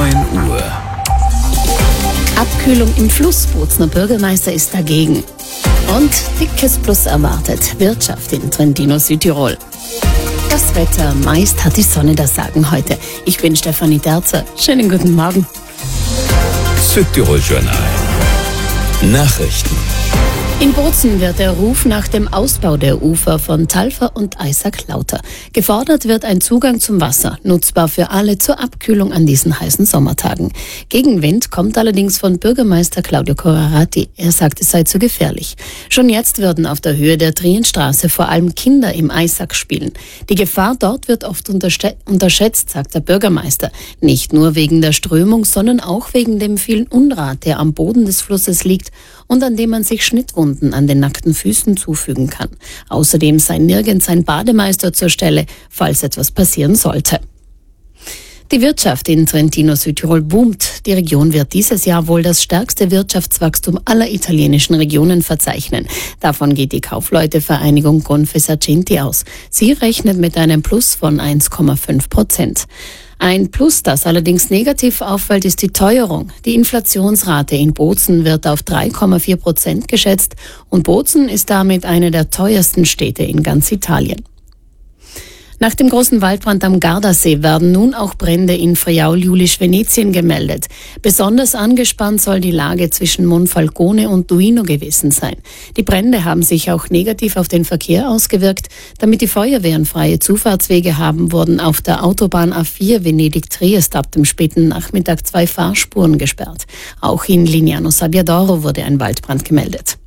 9 Uhr. Abkühlung im Fluss. Bozner Bürgermeister ist dagegen. Und dickes Plus erwartet. Wirtschaft in Trentino, Südtirol. Das Wetter, meist hat die Sonne das Sagen heute. Ich bin Stefanie Derzer. Schönen guten Morgen. Südtirol Journal. Nachrichten. In Bozen wird der Ruf nach dem Ausbau der Ufer von Talfer und Eisack lauter. Gefordert wird ein Zugang zum Wasser, nutzbar für alle zur Abkühlung an diesen heißen Sommertagen. Gegenwind kommt allerdings von Bürgermeister Claudio Corrarati. Er sagt, es sei zu gefährlich. Schon jetzt würden auf der Höhe der Trienstraße vor allem Kinder im Eisack spielen. Die Gefahr dort wird oft unterschätzt, sagt der Bürgermeister. Nicht nur wegen der Strömung, sondern auch wegen dem vielen Unrat, der am Boden des Flusses liegt und an dem man sich Schnittwunden an den nackten Füßen zufügen kann. Außerdem sei nirgends ein Bademeister zur Stelle, falls etwas passieren sollte. Die Wirtschaft in Trentino, Südtirol boomt. Die Region wird dieses Jahr wohl das stärkste Wirtschaftswachstum aller italienischen Regionen verzeichnen. Davon geht die Kaufleutevereinigung Confesercenti aus. Sie rechnet mit einem Plus von 1,5%. Ein Plus, das allerdings negativ auffällt, ist die Teuerung. Die Inflationsrate in Bozen wird auf 3,4% geschätzt und Bozen ist damit eine der teuersten Städte in ganz Italien. Nach dem großen Waldbrand am Gardasee werden nun auch Brände in Friaul-Julisch-Venetien gemeldet. Besonders angespannt soll die Lage zwischen Monfalcone und Duino gewesen sein. Die Brände haben sich auch negativ auf den Verkehr ausgewirkt. Damit die Feuerwehren freie Zufahrtswege haben, wurden auf der Autobahn A4 Venedig-Triest ab dem späten Nachmittag 2 Fahrspuren gesperrt. Auch in Lignano Sabbiadoro wurde ein Waldbrand gemeldet.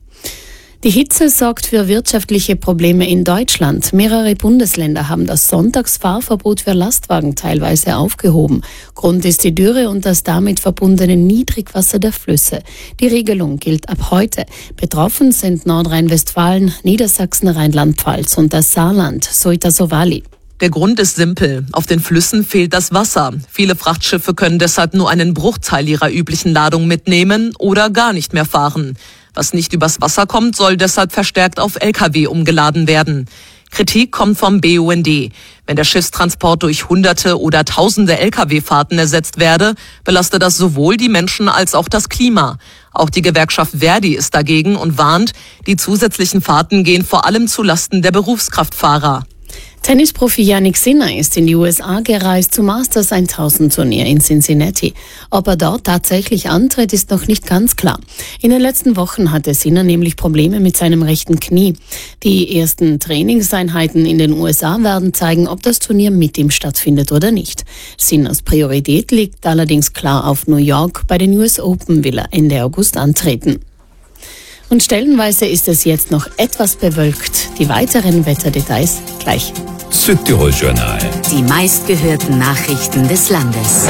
Die Hitze sorgt für wirtschaftliche Probleme in Deutschland. Mehrere Bundesländer haben das Sonntagsfahrverbot für Lastwagen teilweise aufgehoben. Grund ist die Dürre und das damit verbundene Niedrigwasser der Flüsse. Die Regelung gilt ab heute. Betroffen sind Nordrhein-Westfalen, Niedersachsen, Rheinland-Pfalz und das Saarland, so Itasovali. Der Grund ist simpel. Auf den Flüssen fehlt das Wasser. Viele Frachtschiffe können deshalb nur einen Bruchteil ihrer üblichen Ladung mitnehmen oder gar nicht mehr fahren. Was nicht übers Wasser kommt, soll deshalb verstärkt auf Lkw umgeladen werden. Kritik kommt vom BUND. Wenn der Schiffstransport durch Hunderte oder Tausende Lkw-Fahrten ersetzt werde, belaste das sowohl die Menschen als auch das Klima. Auch die Gewerkschaft Verdi ist dagegen und warnt, die zusätzlichen Fahrten gehen vor allem zulasten der Berufskraftfahrer. Tennisprofi Jannik Sinner ist in die USA gereist zum Masters 1000 Turnier in Cincinnati. Ob er dort tatsächlich antritt, ist noch nicht ganz klar. In den letzten Wochen hatte Sinner nämlich Probleme mit seinem rechten Knie. Die ersten Trainingseinheiten in den USA werden zeigen, ob das Turnier mit ihm stattfindet oder nicht. Sinners Priorität liegt allerdings klar auf New York. Bei den US Open will er Ende August antreten. Und stellenweise ist es jetzt noch etwas bewölkt. Die weiteren Wetterdetails gleich. Südtirol Journal. Die meistgehörten Nachrichten des Landes.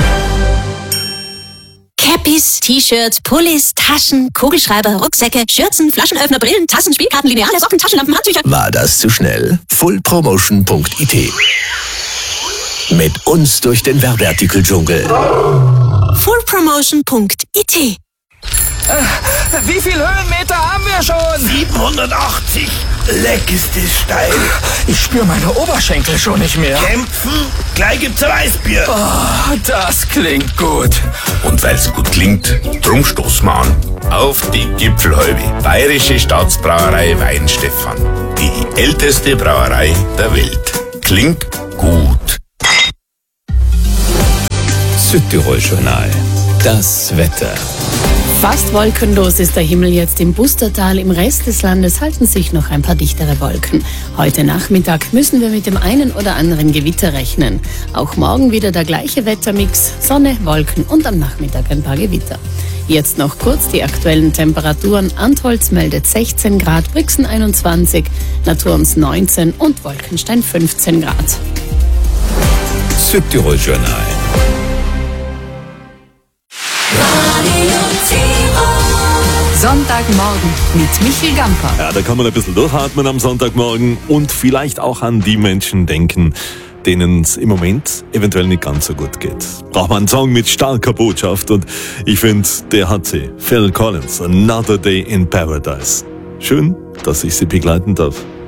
Cappies, T-Shirts, Pullis, Taschen, Kugelschreiber, Rucksäcke, Schürzen, Flaschenöffner, Brillen, Tassen, Spielkarten, Lineale, Socken, Taschenlampen, Handtücher. War das zu schnell? Fullpromotion.it. Mit uns durch den Werbeartikel-Dschungel. Fullpromotion.it. Wie viel Höhenmeter haben wir schon? 780. Leck ist es steil. Ich spüre meine Oberschenkel schon nicht mehr. Kämpfen? Gleich gibt's ein Weißbier. Oh, das klingt gut. Und weil's gut klingt, drum stoßen wir an. Auf die Gipfelhäube. Bayerische Staatsbrauerei Weinstefan. Die älteste Brauerei der Welt. Klingt gut. Südtirol Journal. Das Wetter. Fast wolkenlos ist der Himmel jetzt im Bustertal. Im Rest des Landes halten sich noch ein paar dichtere Wolken. Heute Nachmittag müssen wir mit dem einen oder anderen Gewitter rechnen. Auch morgen wieder der gleiche Wettermix, Sonne, Wolken und am Nachmittag ein paar Gewitter. Jetzt noch kurz die aktuellen Temperaturen. Antholz meldet 16 Grad, Brixen 21, Naturns 19 und Wolkenstein 15 Grad. Südtirol Journal. Sonntagmorgen mit Michel Gamper. Ja, da kann man ein bisschen durchatmen am Sonntagmorgen und vielleicht auch an die Menschen denken, denen es im Moment eventuell nicht ganz so gut geht. Braucht man einen Song mit starker Botschaft und ich finde, der hat sie. Phil Collins, Another Day in Paradise. Schön, dass ich sie begleiten darf.